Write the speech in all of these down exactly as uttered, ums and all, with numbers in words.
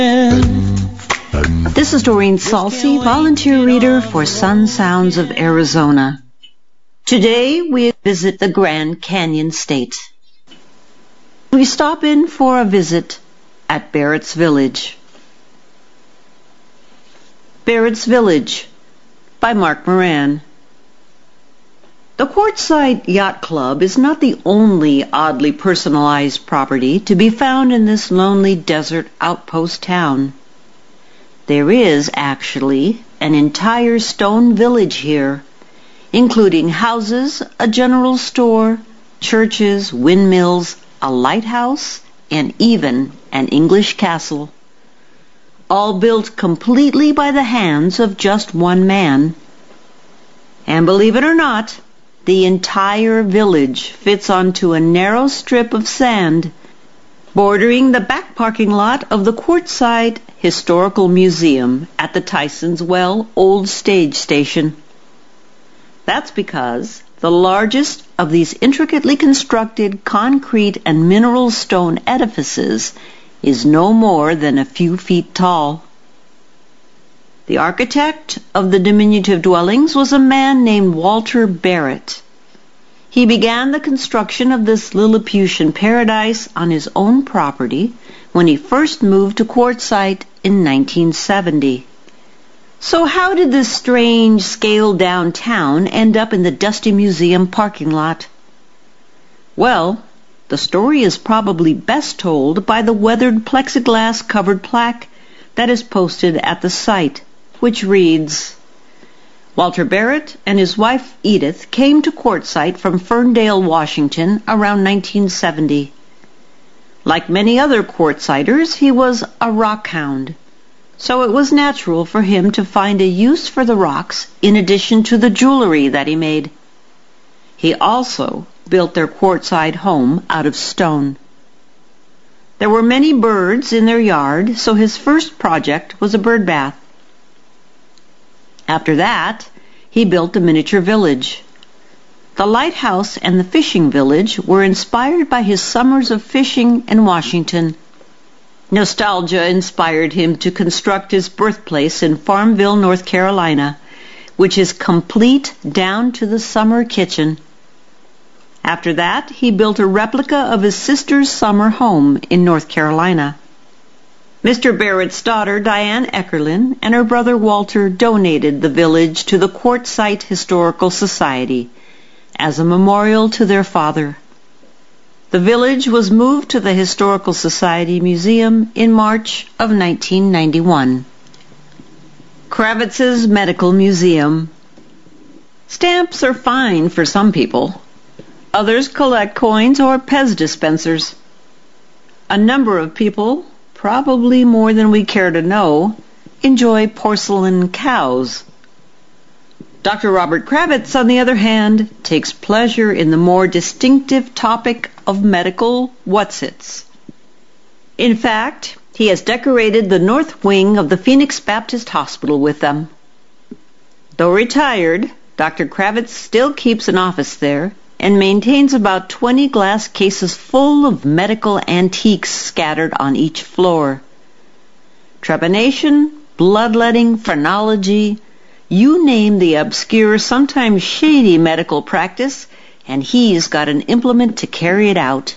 This is Doreen Salsi, volunteer reader for Sun Sounds of Arizona. Today we visit the Grand Canyon State. We stop in for a visit at Barrett's Village. Barrett's Village by Mark Moran. The Quartzsite Yacht Club is not the only oddly personalized property to be found in this lonely desert outpost town. There is actually an entire stone village here, including houses, a general store, churches, windmills, a lighthouse, and even an English castle. All built completely by the hands of just one man. And believe it or not, the entire village fits onto a narrow strip of sand bordering the back parking lot of the Quartzsite Historical Museum at the Tyson's Well Old Stage Station. That's because the largest of these intricately constructed concrete and mineral stone edifices is no more than a few feet tall. The architect of the diminutive dwellings was a man named Walter Barrett. He began the construction of this Lilliputian paradise on his own property when he first moved to Quartzsite in nineteen seventy. So how did this strange, scaled-down town end up in the dusty museum parking lot? Well, the story is probably best told by the weathered plexiglass-covered plaque that is posted at the site, which reads, Walter Barrett and his wife Edith came to Quartzsite from Ferndale, Washington around nineteen seventy. Like many other Quartzsiters, he was a rock hound, so it was natural for him to find a use for the rocks in addition to the jewelry that he made. He also built their Quartzsite home out of stone. There were many birds in their yard, so his first project was a bird bath. After that, he built a miniature village. The lighthouse and the fishing village were inspired by his summers of fishing in Washington. Nostalgia inspired him to construct his birthplace in Farmville, North Carolina, which is complete down to the summer kitchen. After that, he built a replica of his sister's summer home in North Carolina. Mister Barrett's daughter, Diane Eckerlin, and her brother Walter donated the village to the Quartzsite Historical Society as a memorial to their father. The village was moved to the Historical Society Museum in March of nineteen ninety-one. Kravitz's Medical Museum. Stamps are fine for some people. Others collect coins or Pez dispensers. A number of people, probably more than we care to know, enjoy porcelain cows. Doctor Robert Kravitz, on the other hand, takes pleasure in the more distinctive topic of medical whatsits. In fact, he has decorated the north wing of the Phoenix Baptist Hospital with them. Though retired, Doctor Kravitz still keeps an office there and maintains about twenty glass cases full of medical antiques scattered on each floor. Trepanation, bloodletting, phrenology, you name the obscure, sometimes shady medical practice, and he's got an implement to carry it out.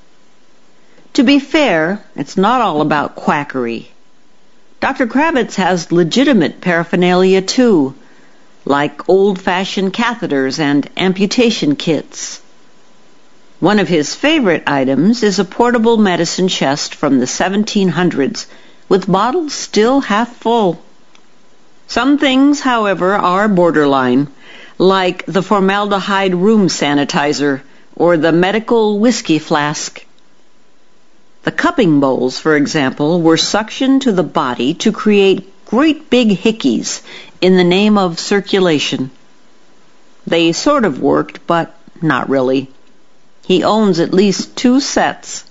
To be fair, it's not all about quackery. Doctor Kravitz has legitimate paraphernalia too, like old-fashioned catheters and amputation kits. One of his favorite items is a portable medicine chest from the seventeen hundreds, with bottles still half full. Some things, however, are borderline, like the formaldehyde room sanitizer or the medical whiskey flask. The cupping bowls, for example, were suctioned to the body to create great big hickeys in the name of circulation. They sort of worked, but not really. He owns at least two sets.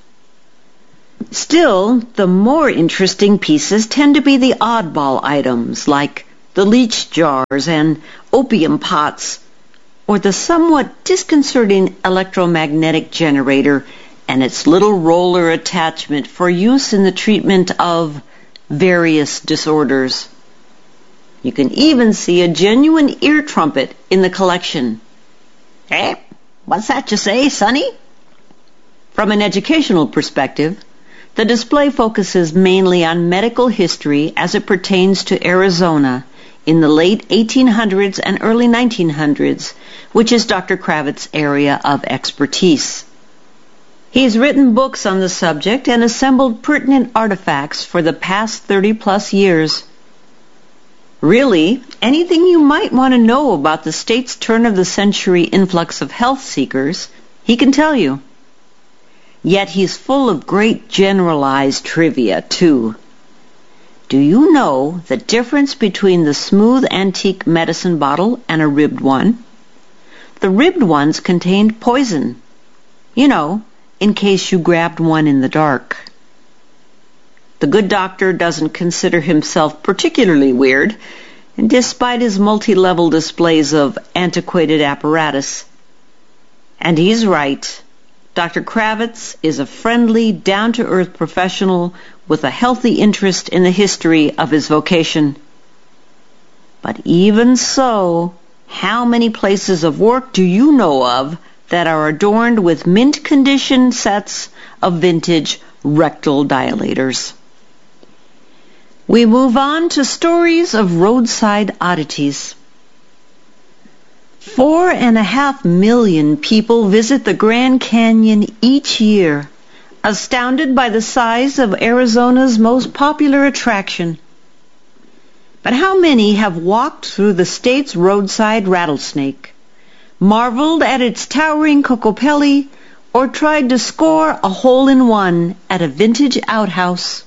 Still, the more interesting pieces tend to be the oddball items, like the leech jars and opium pots, or the somewhat disconcerting electromagnetic generator and its little roller attachment for use in the treatment of various disorders. You can even see a genuine ear trumpet in the collection. Eh? What's that you say, Sonny? From an educational perspective, the display focuses mainly on medical history as it pertains to Arizona in the late eighteen hundreds and early nineteen hundreds, which is Doctor Kravitz's area of expertise. He's written books on the subject and assembled pertinent artifacts for the past thirty-plus years. Really, anything you might want to know about the state's turn-of-the-century influx of health seekers, he can tell you. Yet he's full of great generalized trivia, too. Do you know the difference between the smooth antique medicine bottle and a ribbed one? The ribbed ones contained poison. You know, in case you grabbed one in the dark. The good doctor doesn't consider himself particularly weird, and despite his multi-level displays of antiquated apparatus. And he's right. Doctor Kravitz is a friendly, down-to-earth professional with a healthy interest in the history of his vocation. But even so, how many places of work do you know of that are adorned with mint-condition sets of vintage rectal dilators? We move on to stories of roadside oddities. Four and a half million people visit the Grand Canyon each year, astounded by the size of Arizona's most popular attraction. But how many have walked through the state's roadside rattlesnake, marveled at its towering cocopelli, or tried to score a hole-in-one at a vintage outhouse?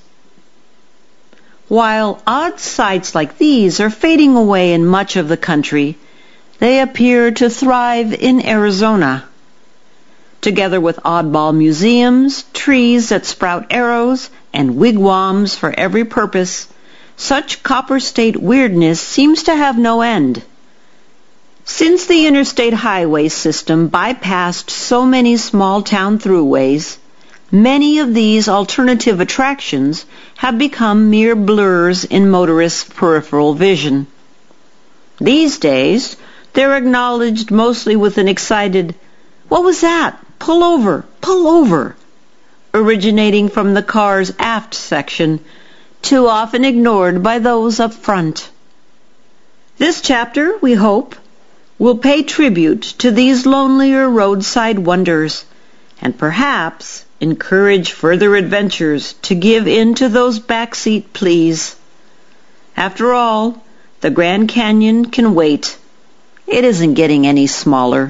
While odd sights like these are fading away in much of the country, they appear to thrive in Arizona. Together with oddball museums, trees that sprout arrows, and wigwams for every purpose, such Copper State weirdness seems to have no end. Since the interstate highway system bypassed so many small-town throughways, many of these alternative attractions have become mere blurs in motorists' peripheral vision. These days, they're acknowledged mostly with an excited, "What was that? Pull over! Pull over!" originating from the car's aft section, too often ignored by those up front. This chapter, we hope, will pay tribute to these lonelier roadside wonders, and perhaps encourage further adventures to give in to those backseat pleas. After all, the Grand Canyon can wait. It isn't getting any smaller.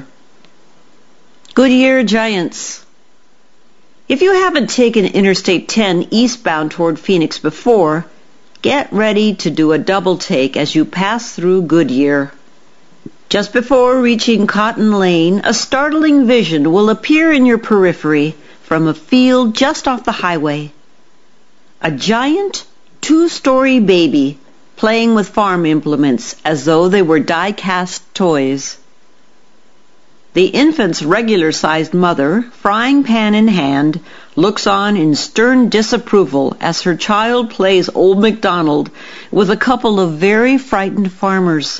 Goodyear Giants. If you haven't taken Interstate ten eastbound toward Phoenix before, get ready to do a double take as you pass through Goodyear. Just before reaching Cotton Lane, a startling vision will appear in your periphery from a field just off the highway. A giant two-story baby playing with farm implements as though they were die-cast toys. The infant's regular-sized mother, frying pan in hand, looks on in stern disapproval as her child plays Old MacDonald with a couple of very frightened farmers.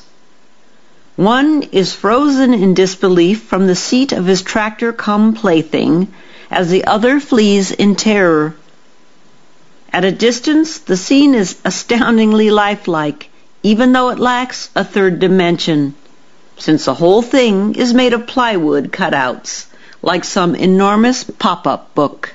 One is frozen in disbelief from the seat of his tractor-cum plaything, as the other flees in terror. At a distance, the scene is astoundingly lifelike, even though it lacks a third dimension, since the whole thing is made of plywood cutouts, like some enormous pop-up book.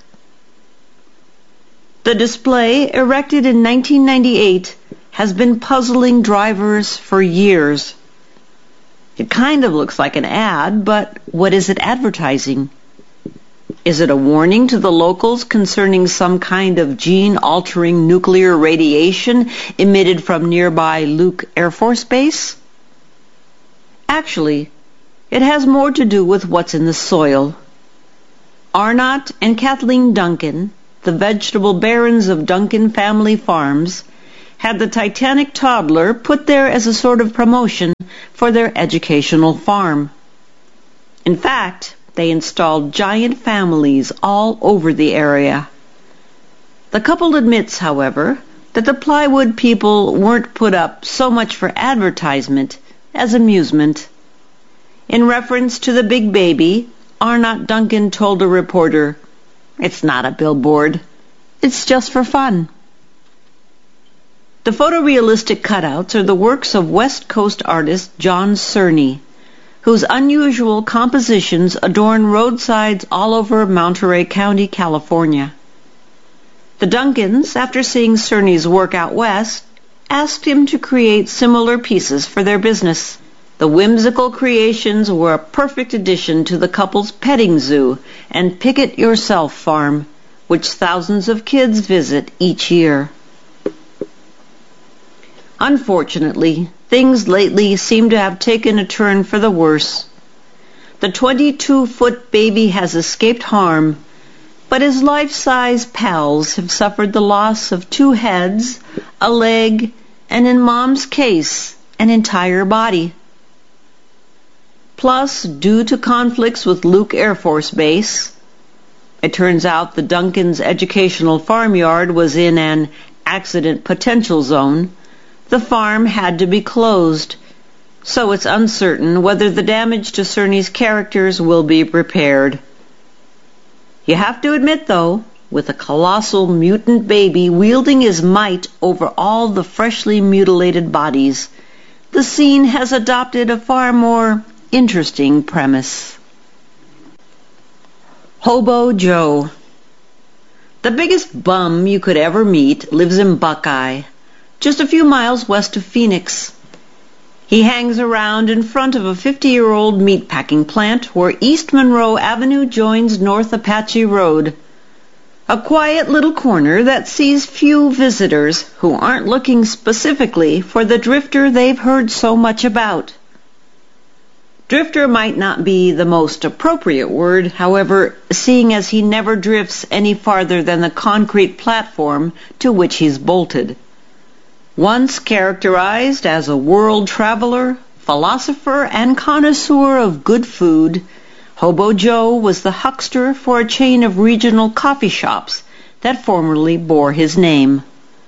The display, erected in nineteen ninety-eight, has been puzzling drivers for years. It kind of looks like an ad, but what is it advertising? Is it a warning to the locals concerning some kind of gene-altering nuclear radiation emitted from nearby Luke Air Force Base? Actually, it has more to do with what's in the soil. Arnott and Kathleen Duncan, the vegetable barons of Duncan Family Farms, had the Titanic toddler put there as a sort of promotion for their educational farm. In fact, they installed giant families all over the area. The couple admits, however, that the plywood people weren't put up so much for advertisement as amusement. In reference to the big baby, Arnott Duncan told a reporter, "It's not a billboard. It's just for fun." The photorealistic cutouts are the works of West Coast artist John Cerny, whose unusual compositions adorn roadsides all over Monterey County, California. The Duncans, after seeing Cerny's work out west, asked him to create similar pieces for their business. The whimsical creations were a perfect addition to the couple's petting zoo and pick-it-yourself farm, which thousands of kids visit each year. Unfortunately, things lately seem to have taken a turn for the worse. The twenty-two-foot baby has escaped harm, but his life-size pals have suffered the loss of two heads, a leg, and in Mom's case, an entire body. Plus, due to conflicts with Luke Air Force Base, it turns out the Duncans' educational farmyard was in an accident potential zone. The farm had to be closed, so it's uncertain whether the damage to Cerny's characters will be repaired. You have to admit, though, with a colossal mutant baby wielding his might over all the freshly mutilated bodies, the scene has adopted a far more interesting premise. Hobo Joe. The biggest bum you could ever meet lives in Buckeye, just a few miles west of Phoenix. He hangs around in front of a fifty-year-old meatpacking plant where East Monroe Avenue joins North Apache Road, a quiet little corner that sees few visitors who aren't looking specifically for the drifter they've heard so much about. Drifter might not be the most appropriate word, however, seeing as he never drifts any farther than the concrete platform to which he's bolted. Once characterized as a world traveler, philosopher, and connoisseur of good food, Hobo Joe was the huckster for a chain of regional coffee shops that formerly bore his name.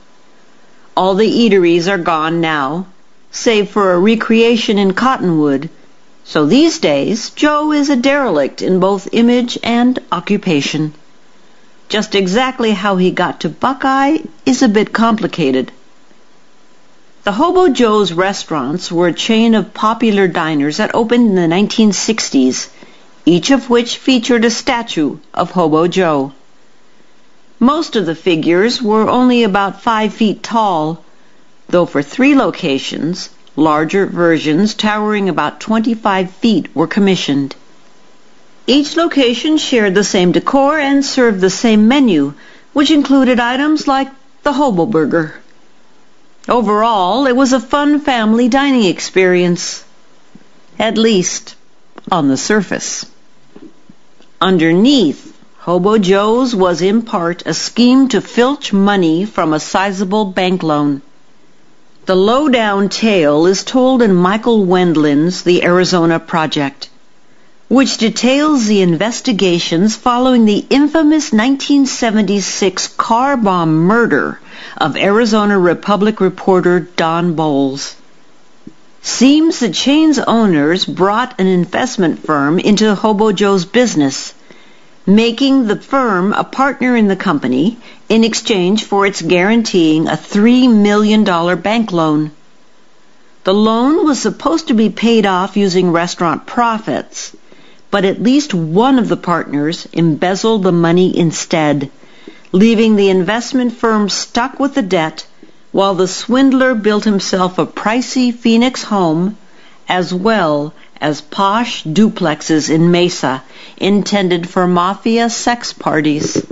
All the eateries are gone now, save for a recreation in Cottonwood, so these days Joe is a derelict in both image and occupation. Just exactly how he got to Buckeye is a bit complicated. The Hobo Joe's restaurants were a chain of popular diners that opened in the nineteen sixties, each of which featured a statue of Hobo Joe. Most of the figures were only about five feet tall, though for three locations, larger versions towering about twenty-five feet were commissioned. Each location shared the same decor and served the same menu, which included items like the Hobo Burger. Overall, it was a fun family dining experience, at least on the surface. Underneath, Hobo Joe's was in part a scheme to filch money from a sizable bank loan. The lowdown tale is told in Michael Wendland's The Arizona Project, which details the investigations following the infamous nineteen seventy-six car bomb murder of Arizona Republic reporter Don Bowles. Seems the chain's owners brought an investment firm into Hobo Joe's business, making the firm a partner in the company in exchange for its guaranteeing a three million dollars bank loan. The loan was supposed to be paid off using restaurant profits, but at least one of the partners embezzled the money instead, leaving the investment firm stuck with the debt while the swindler built himself a pricey Phoenix home as well as posh duplexes in Mesa intended for mafia sex parties.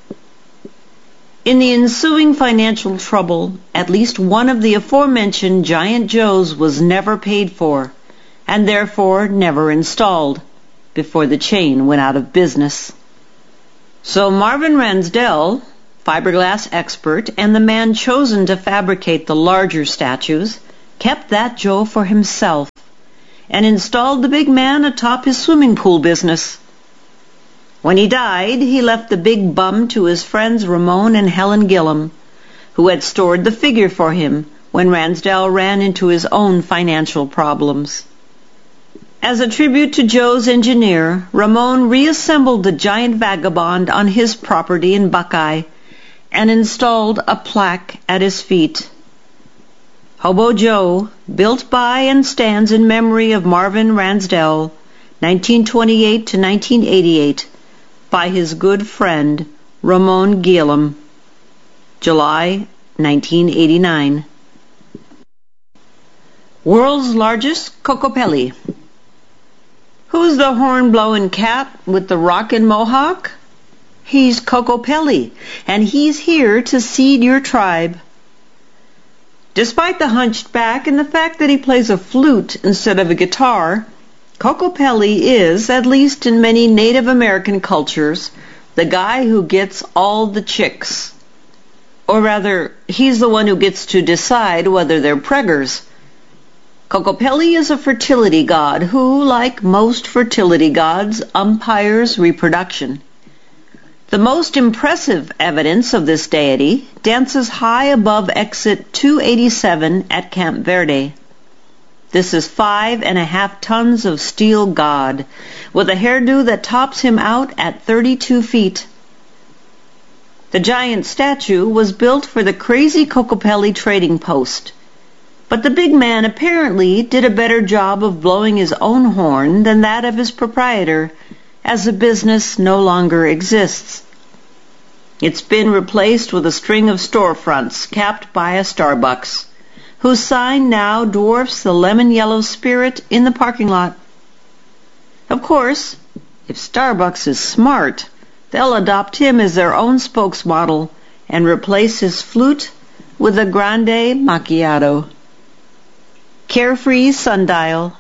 In the ensuing financial trouble, at least one of the aforementioned Giant Joes was never paid for, and therefore never installed, before the chain went out of business. So Marvin Ransdell, fiberglass expert and the man chosen to fabricate the larger statues, kept that Joe for himself and installed the big man atop his swimming pool business. When he died, he left the big bum to his friends Ramon and Helen Gillum, who had stored the figure for him when Ransdell ran into his own financial problems. As a tribute to Joe's engineer, Ramon reassembled the giant vagabond on his property in Buckeye and installed a plaque at his feet. Hobo Joe, built by and stands in memory of Marvin Ransdell, nineteen twenty-eight to nineteen eighty-eight, by his good friend Ramon Guillem, July nineteen eighty-nine. World's largest Kokopelli. Who's the horn-blowing cat with the rockin' mohawk? He's Kokopelli, and he's here to seed your tribe. Despite the hunched back and the fact that he plays a flute instead of a guitar, Kokopelli is, at least in many Native American cultures, the guy who gets all the chicks. Or rather, he's the one who gets to decide whether they're preggers. Kokopelli is a fertility god who, like most fertility gods, umpires reproduction. The most impressive evidence of this deity dances high above exit two eighty-seven at Camp Verde. This is five and a half tons of steel god, with a hairdo that tops him out at thirty-two feet. The giant statue was built for the crazy Kokopelli trading post, but the big man apparently did a better job of blowing his own horn than that of his proprietor, as the business no longer exists. It's been replaced with a string of storefronts capped by a Starbucks, whose sign now dwarfs the lemon-yellow Spirit in the parking lot. Of course, if Starbucks is smart, they'll adopt him as their own spokesmodel and replace his flute with a grande macchiato. Carefree Sundial.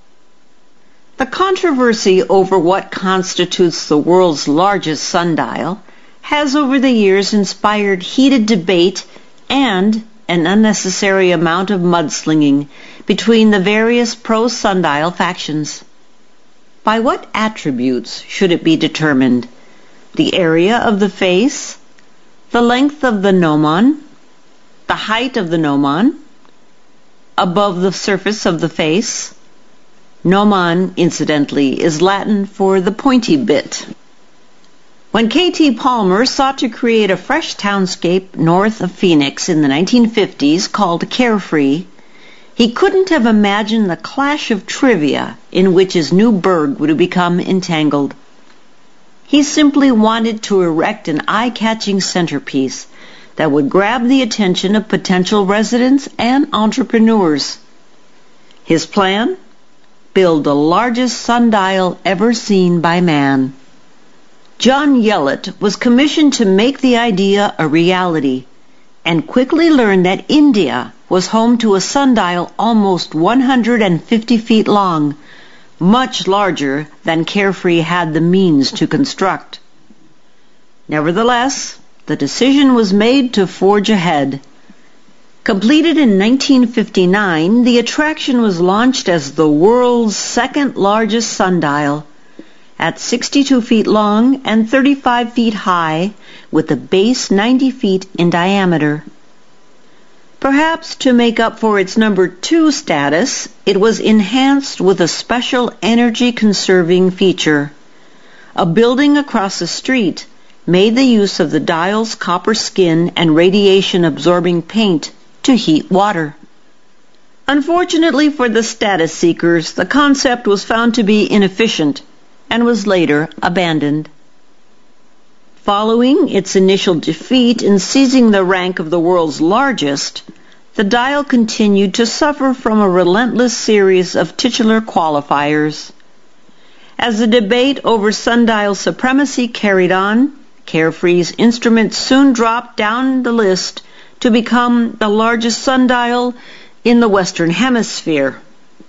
The controversy over what constitutes the world's largest sundial has over the years inspired heated debate and an unnecessary amount of mudslinging between the various pro-sundial factions. By what attributes should it be determined? The area of the face? The length of the gnomon? The height of the gnomon? Above the surface of the face? Gnomon, incidentally, is Latin for the pointy bit. When K T Palmer sought to create a fresh townscape north of Phoenix in the nineteen fifties called Carefree, he couldn't have imagined the clash of trivia in which his new burg would become entangled. He simply wanted to erect an eye-catching centerpiece that would grab the attention of potential residents and entrepreneurs. His plan? Build the largest sundial ever seen by man. John Yellett was commissioned to make the idea a reality, and quickly learned that India was home to a sundial almost one hundred fifty feet long, much larger than Carefree had the means to construct. Nevertheless, the decision was made to forge ahead. Completed in nineteen fifty-nine, the attraction was launched as the world's second largest sundial, at sixty-two feet long and thirty-five feet high, with the base ninety feet in diameter. Perhaps to make up for its number two status, it was enhanced with a special energy-conserving feature. A building across the street made the use of the dial's copper skin and radiation-absorbing paint to heat water. Unfortunately for the status seekers, the concept was found to be inefficient and was later abandoned. Following its initial defeat in seizing the rank of the world's largest, the dial continued to suffer from a relentless series of titular qualifiers. As the debate over sundial supremacy carried on, Carefree's instrument soon dropped down the list to become the largest sundial in the Western Hemisphere.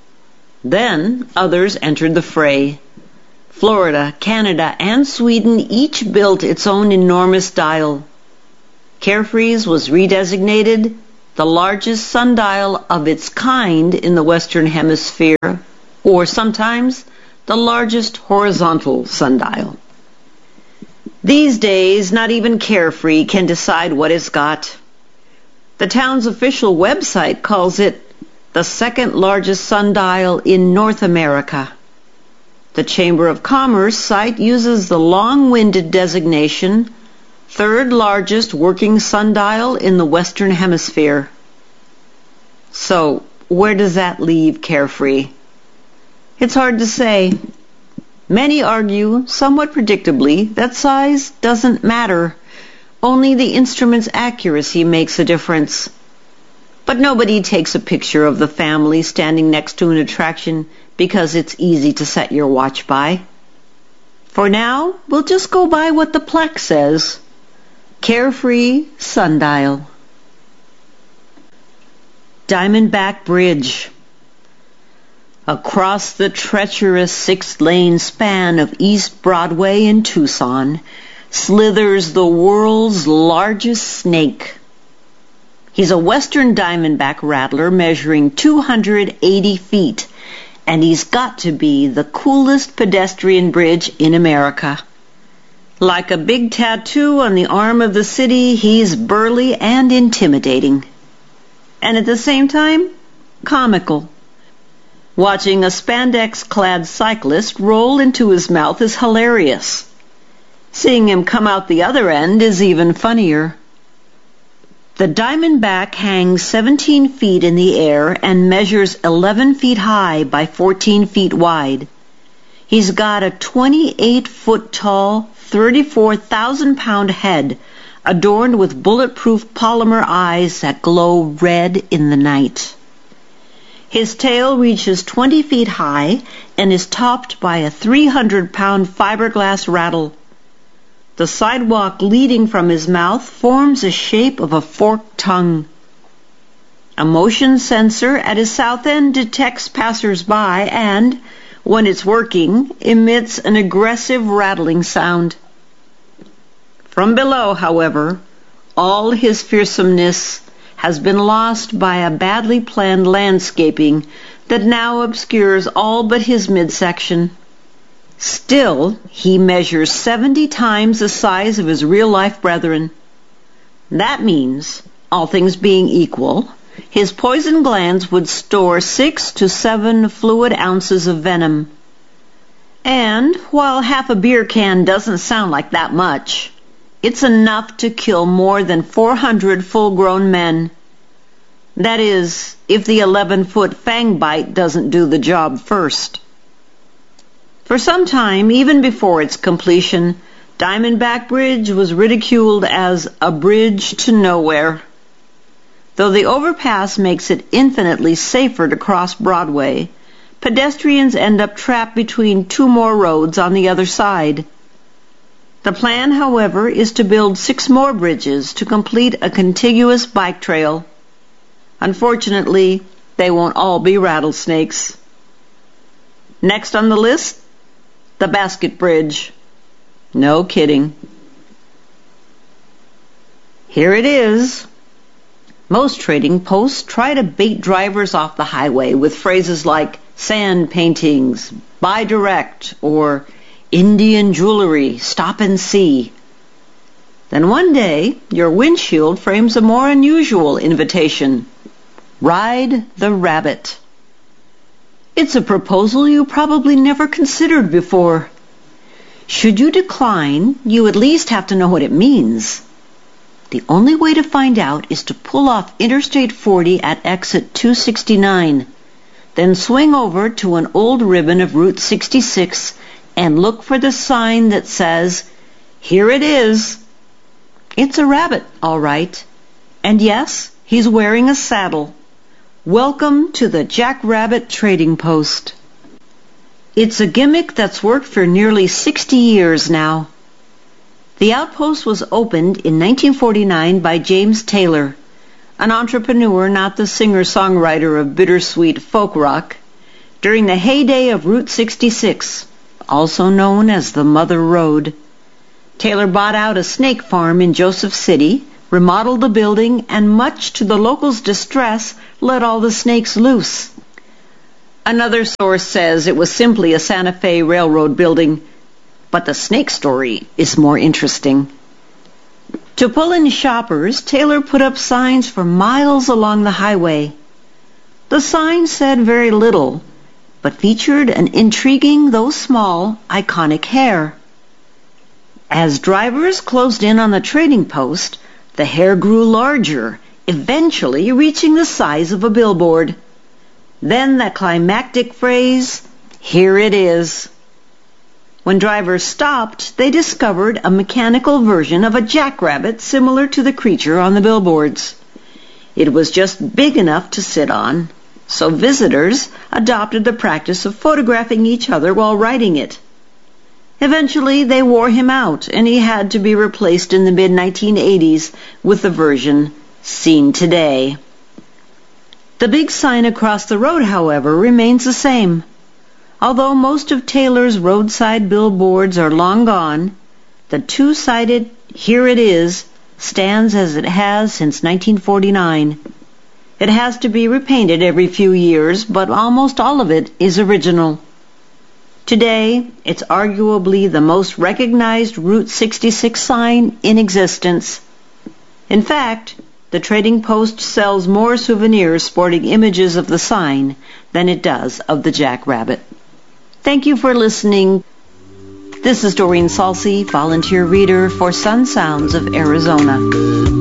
Then others entered the fray. Florida, Canada, and Sweden each built its own enormous dial. Carefree's was redesignated the largest sundial of its kind in the Western Hemisphere, or sometimes the largest horizontal sundial. These days, not even Carefree can decide what it's got. The town's official website calls it the second largest sundial in North America. The Chamber of Commerce site uses the long-winded designation third largest working sundial in the Western Hemisphere. So, where does that leave Carefree? It's hard to say. Many argue, somewhat predictably, that size doesn't matter. Only the instrument's accuracy makes a difference. But nobody takes a picture of the family standing next to an attraction because it's easy to set your watch by. For now, we'll just go by what the plaque says. Carefree Sundial. Diamondback Bridge. Across the treacherous six-lane span of East Broadway in Tucson slithers the world's largest snake. He's a western diamondback rattler measuring two hundred eighty feet, and he's got to be the coolest pedestrian bridge in America. Like a big tattoo on the arm of the city, he's burly and intimidating. And at the same time, comical. Watching a spandex-clad cyclist roll into his mouth is hilarious. Seeing him come out the other end is even funnier. The Diamondback hangs seventeen feet in the air and measures eleven feet high by fourteen feet wide. He's got a twenty-eight foot tall, thirty-four thousand pound head adorned with bulletproof polymer eyes that glow red in the night. His tail reaches twenty feet high and is topped by a three hundred pound fiberglass rattle. The sidewalk leading from his mouth forms the shape of a forked tongue. A motion sensor at his south end detects passers-by and, when it's working, emits an aggressive rattling sound. From below, however, all his fearsomeness has been lost by a badly planned landscaping that now obscures all but his midsection. Still, he measures seventy times the size of his real-life brethren. That means, all things being equal, his poison glands would store six to seven fluid ounces of venom. And, while half a beer can doesn't sound like that much, it's enough to kill more than four hundred full-grown men. That is, if the eleven-foot fang bite doesn't do the job first. For some time, even before its completion, Diamondback Bridge was ridiculed as a bridge to nowhere. Though the overpass makes it infinitely safer to cross Broadway, pedestrians end up trapped between two more roads on the other side. The plan, however, is to build six more bridges to complete a contiguous bike trail. Unfortunately, they won't all be rattlesnakes. Next on the list, the Basket Bridge. No kidding. Here it is. Most trading posts try to bait drivers off the highway with phrases like sand paintings, buy direct, or Indian jewelry, stop and see. Then one day, your windshield frames a more unusual invitation. Ride the rabbit. It's a proposal you probably never considered before. Should you decline, you at least have to know what it means. The only way to find out is to pull off Interstate forty at exit two sixty-nine, then swing over to an old ribbon of Route sixty-six and look for the sign that says, "Here it is." It's a rabbit, all right. And yes, he's wearing a saddle. Welcome to the Jackrabbit Trading Post. It's a gimmick that's worked for nearly sixty years now. The outpost was opened in nineteen forty-nine by James Taylor, an entrepreneur, not the singer-songwriter of bittersweet folk rock, during the heyday of Route sixty-six, also known as the Mother Road. Taylor bought out a snake farm in Joseph City, remodeled the building, and much to the locals' distress, let all the snakes loose. Another source says it was simply a Santa Fe Railroad building, but the snake story is more interesting. To pull in shoppers, Taylor put up signs for miles along the highway. The signs said very little, but featured an intriguing, though small, iconic hare. As drivers closed in on the trading post, the hare grew larger, eventually reaching the size of a billboard. Then the climactic phrase, "Here it is." When drivers stopped, they discovered a mechanical version of a jackrabbit similar to the creature on the billboards. It was just big enough to sit on, so visitors adopted the practice of photographing each other while riding it. Eventually, they wore him out, and he had to be replaced in the mid nineteen eighties with the version seen today. The big sign across the road, however, remains the same. Although most of Taylor's roadside billboards are long gone, the two-sided "Here it is" stands as it has since nineteen forty-nine. It has to be repainted every few years, but almost all of it is original. Today, it's arguably the most recognized Route sixty-six sign in existence. In fact, the Trading Post sells more souvenirs sporting images of the sign than it does of the jackrabbit. Thank you for listening. This is Doreen Salsi, volunteer reader for Sun Sounds of Arizona.